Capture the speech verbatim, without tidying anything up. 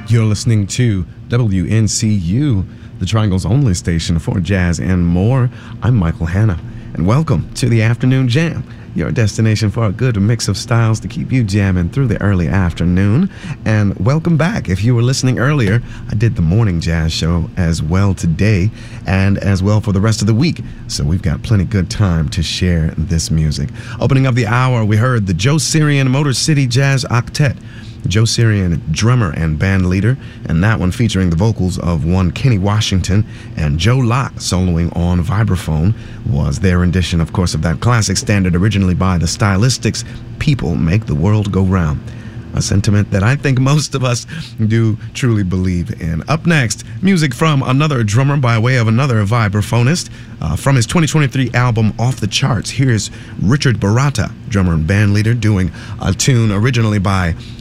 You're listening to W N C U, the Triangle's only station for jazz and more. I'm Michael Hanna, and welcome to the Afternoon Jam, your destination for a good mix of styles to keep you jamming through the early afternoon. And welcome back. If you were listening earlier, I did the morning jazz show as well today and as well for the rest of the week. So we've got plenty good time to share this music. Opening up the hour, we heard the Joe Sirian Motor City Jazz Octet. Joe Sirian, drummer and band leader, and that one featuring the vocals of one Kenny Washington and Joe Locke soloing on vibraphone was their rendition, of course, of that classic standard originally by the Stylistics, People Make the World Go Round. A sentiment that I think most of us do truly believe in. Up next, music from another drummer by way of another vibraphonist. Uh, from his twenty twenty-three album Off the Charts, here's Richard Baratta, drummer and band leader, doing a tune originally by